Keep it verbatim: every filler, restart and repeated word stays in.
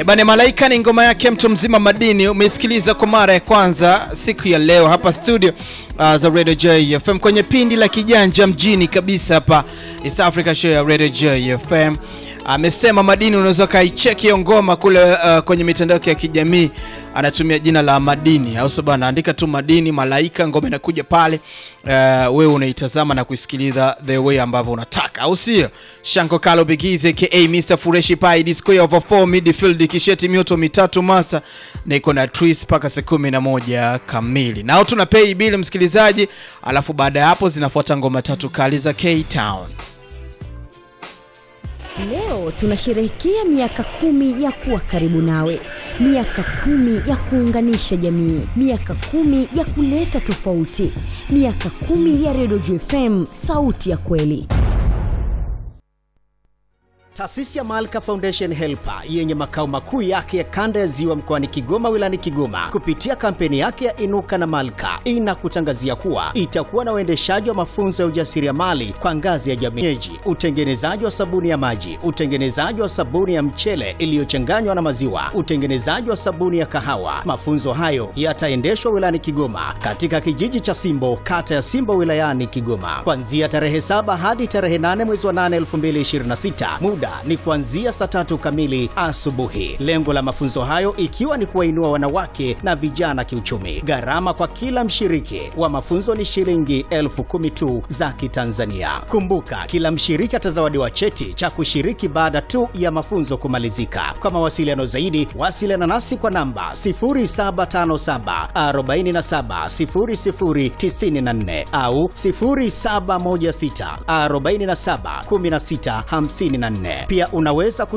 E bane, Malaika ni ngoma yake Mtu Mzima Madini. Umesikiliza kwa mara ya kwanza siku ya leo hapa studio uh, za Radio J F M kwenye pindi la kijanja mjini kabisa hapa East Africa Show ya Radio J F M. Amesema Madini, unaweza kaicheki hiyo ngoma kule uh, kwenye mitandao ya kijamii, anatumia jina la Madini. Au sababu anaandika tu Madini Malaika, ngoma inakuja pale. Uh, wewe unaitazama na kusikiliza the way ambavyo unataka, au sio? Shanko Kalo Bigize aka mister Fureshi Pai Disco over four midfield kisheti mioto mitatu masa na iko na twist paka saa kumi na moja kamili. Nao tuna pay bill msikilizaji, alafu baada ya hapo zinafuata ngoma tatu kali za K-Town. Leo tunasherehekea miaka kumi ya kuwa karibu nawe. Miaka kumi ya kuunganisha jamii. Miaka kumi ya kuleta tofauti. Miaka kumi ya Radio J F M, sauti ya kweli. Taasisi ya Malka Foundation Helper yenye makao makuu yake ya kanda ya Ziwa mkoani Kigoma wilayani Kigoma kupitia kampeni yake ya Inuka na Malka inakutangazia kuwa itakuwa na uendeshaji wa mafunzo ya ujasiriamali kwa ngazi ya jamii, utengenezaji wa sabuni ya maji, utengenezaji wa sabuni ya mchele iliyochanganywa na maziwa, utengenezaji wa sabuni ya kahawa. Mafunzo hayo yataendeshwa wilayani Kigoma katika kijiji cha Simbo, kata ya Simbo wilayani Kigoma, kuanzia tarehe saba hadi tarehe nane mwezi wa nane elfu mbili ishirini na sita. Muda ni kuanzia saa tatu kamili asubuhi. Lengo la mafunzo hayo ikiwa ni kuwainua wanawake na vijana kiuchumi. Gharama kwa kila mshiriki wa mafunzo ni shilingi elfu kumi tu za Kitanzania. Kumbuka, kila mshiriki atazawadiwa cheti cha kushiriki baada tu ya mafunzo kumalizika. Kwa mawasiliano zaidi, wasiliana nasi kwa namba sifuri saba tano saba arobaini na saba sifuri sifuri tisini na nne au sifuri saba moja sita arobaini na saba kumi na sita hamsini na nne. Pia unaweza